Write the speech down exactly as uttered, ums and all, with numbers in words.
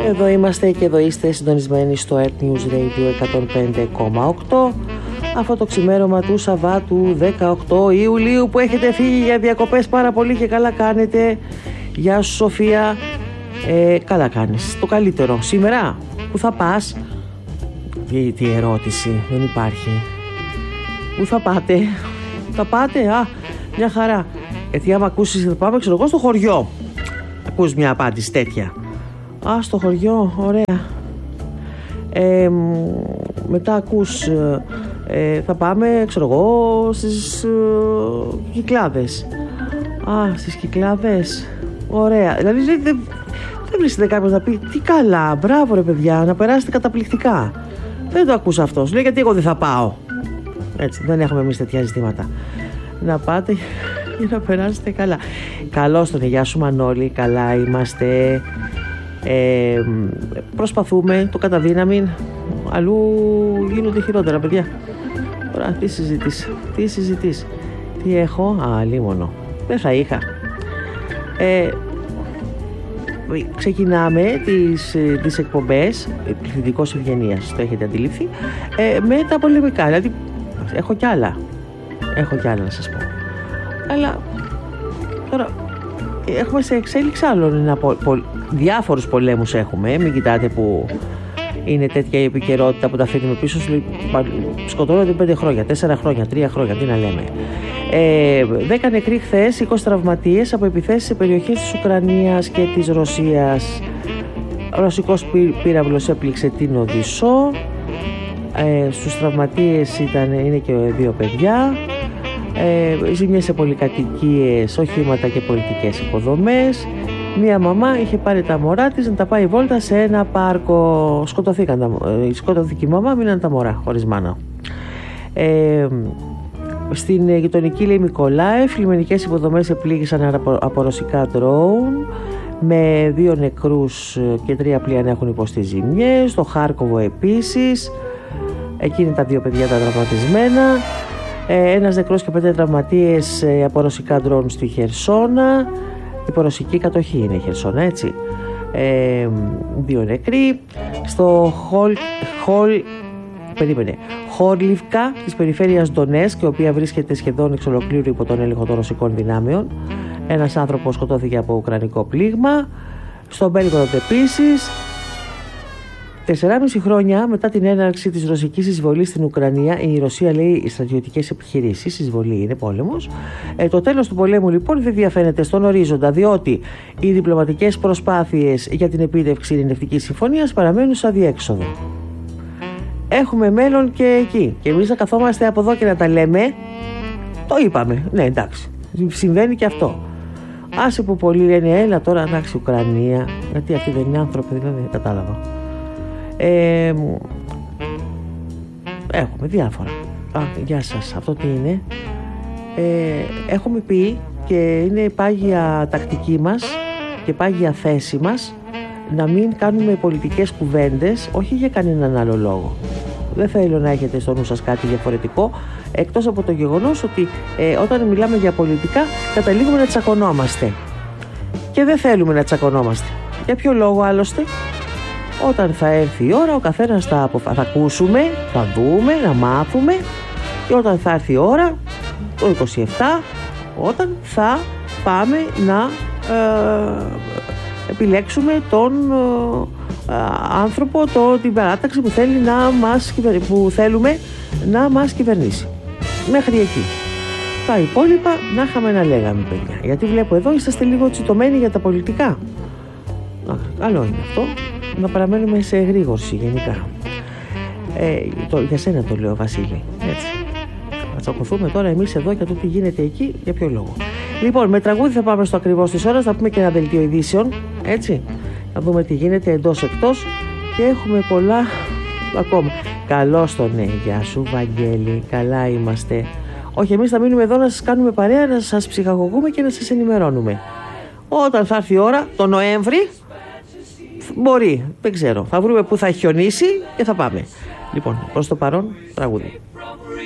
Εδώ είμαστε και εδώ είστε συντονισμένοι στο Earth News Radio εκατόν πέντε κόμμα οκτώ. Αυτό το ξημέρωμα του Σαββάτου δεκαοκτώ Ιουλίου που έχετε φύγει για διακοπές πάρα πολύ και καλά κάνετε. Γεια σου Σοφία. ε, Καλά κάνεις, το καλύτερο. Σήμερα που θα πας? Τι, τι ερώτηση, δεν υπάρχει. Πού θα πάτε? Θα πάτε, α, μια χαρά. Γιατί άμα ακούσεις θα πάμε, ξέρω εγώ, στο χωριό. Ακούς μια απάντηση τέτοια. Α, στο χωριό, ωραία. ε, Μετά ακούς ε, θα πάμε, ξέρω εγώ, στις ε, Κυκλάδες. Α, στις Κυκλάδες, ωραία. Δηλαδή δεν, δεν, δεν βρίσκεται κάποιος να πει τι καλά, μπράβο ρε παιδιά, να περάσετε καταπληκτικά. Δεν το ακούς αυτός, λέει γιατί εγώ δεν θα πάω. Έτσι, δεν έχουμε εμείς τέτοια ζητήματα. Να πάτε για να περάσετε καλά. Καλώς τον, γεια σου Μανώλη, καλά είμαστε. ε, Προσπαθούμε το καταδύναμη. Αλλού γίνονται χειρότερα παιδιά. Τώρα τι συζητείς, τι συζητείς, τι έχω, α, λίμωνο. Δεν θα είχα. ε, Ξεκινάμε τις, τις εκπομπές πληθυντικός ευγενίας, το έχετε αντιληφθεί, ε, με τα πολεμικά. Δηλαδή έχω κι άλλα, έχω κι άλλα να σας πω. Αλλά τώρα έχουμε σε εξέλιξη άλλων ένα πο, πο, διάφορους πολέμους έχουμε. Μην κοιτάτε που είναι τέτοια η επικαιρότητα που τα αφήνουμε πίσω. Σκοτώνονται πέντε χρόνια, τέσσερα χρόνια, τρία χρόνια, τι να λέμε. Ε, δέκα νεκροί χθες, είκοσι τραυματίες από επιθέσεις σε περιοχές της Ουκρανίας και της Ρωσίας. Ο ρωσικός πύ, πύραυλος έπληξε την Οδυσσό. Ε, στους τραυματίες ήταν, είναι και δύο παιδιά. Ε, ζημιές σε πολυκατοικίες, οχήματα και πολιτικές υποδομές. Μία μαμά είχε πάρει τα μωρά της να τα πάει βόλτα σε ένα πάρκο. Σκοτωθήκαν τα, ε, σκοτωθήκε η μαμά, μείναν τα μωρά χωρίς μάνα. Ε, Στην γειτονική λέει Μικολάεφ, λιμενικές υποδομές επλήγησαν από, από ρωσικά ντρόουν, με δύο νεκρούς και τρία πλοία να έχουν υποστεί ζημιές. Στο Χάρκοβο επίσης, εκεί είναι τα δύο παιδιά τα τραυματισμένα. Ε, ένας νεκρός και πέντε τραυματίες ε, από ρωσικά ντρόουν στη Χερσόνα. Υπό ρωσική κατοχή είναι η Χερσόνα, έτσι. Ε, δύο νεκροί. Στο Χολ... Χολ Περίμενε. Χόρλιβκα της περιφέρειας Ντονέτσκ, η οποία βρίσκεται σχεδόν εξ ολοκλήρου υπό τον έλεγχο των ρωσικών δυνάμεων. Ένας άνθρωπος σκοτώθηκε από ουκρανικό πλήγμα. Στο Μπέλγοροντ επίσης. Τεσσεράμιση χρόνια μετά την έναρξη της ρωσικής εισβολής στην Ουκρανία, η Ρωσία λέει στρατιωτικές επιχειρήσεις, εισβολή είναι πόλεμος. Ε, το τέλος του πολέμου λοιπόν δεν διαφαίνεται στον ορίζοντα, διότι οι διπλωματικές προσπάθειες για την επίτευξη ειρηνευτικής συμφωνίας παραμένουν σαν διέξοδο. Έχουμε μέλλον και εκεί. Και εμείς να καθόμαστε από εδώ και να τα λέμε. Το είπαμε. Ναι, εντάξει. Συμβαίνει και αυτό. Άσε που πολλοί λένε, έλα τώρα, εντάξει, Ουκρανία. Γιατί αυτοί δεν είναι άνθρωποι, δηλαδή, κατάλαβα. Ε, έχουμε διάφορα. Α, γεια σας. Αυτό τι είναι? Ε, έχουμε πει και είναι πάγια τακτική μας και πάγια θέση μας να μην κάνουμε πολιτικές κουβέντες, όχι για κανέναν άλλο λόγο. Δεν θέλω να έχετε στο νου σας κάτι διαφορετικό, εκτός από το γεγονός ότι ε, όταν μιλάμε για πολιτικά καταλήγουμε να τσακωνόμαστε. Και δεν θέλουμε να τσακωνόμαστε. Για ποιο λόγο άλλωστε? Όταν θα έρθει η ώρα ο καθένας θα, αποφα... θα ακούσουμε, θα δούμε, να μάθουμε, και όταν θα έρθει η ώρα, το είκοσι επτά, όταν θα πάμε να ε, επιλέξουμε τον ε, άνθρωπο, το, την παράταξη που, θέλει να μας, που θέλουμε να μας κυβερνήσει. Μέχρι εκεί. Τα υπόλοιπα να είχαμε να λέγαμε, παιδιά. Γιατί βλέπω εδώ είσαστε λίγο τσιτωμένοι για τα πολιτικά. Α, καλό είναι αυτό. Να παραμένουμε σε εγρήγορση γενικά. Ε, το, για σένα το λέω, Βασίλη. Έτσι. Θα τσακωθούμε τώρα εμείς εδώ για το τι γίνεται εκεί, για ποιο λόγο. Λοιπόν, με τραγούδι θα πάμε στο ακριβώς της ώρας, θα πούμε και ένα δελτίο ειδήσεων. Έτσι. Να δούμε τι γίνεται εντός εκτός. Και έχουμε πολλά ακόμα. Καλώς τον ναι, γεια σου Βαγγέλη. Καλά είμαστε. Όχι, εμείς θα μείνουμε εδώ να σας κάνουμε παρέα, να σας ψυχαγωγούμε και να σας ενημερώνουμε. Όταν θα έρθει η ώρα, το Νοέμβρη, μπορεί, δεν ξέρω. Θα βρούμε που θα χιονίσει και θα πάμε. Λοιπόν, προς το παρόν, τραγούδι.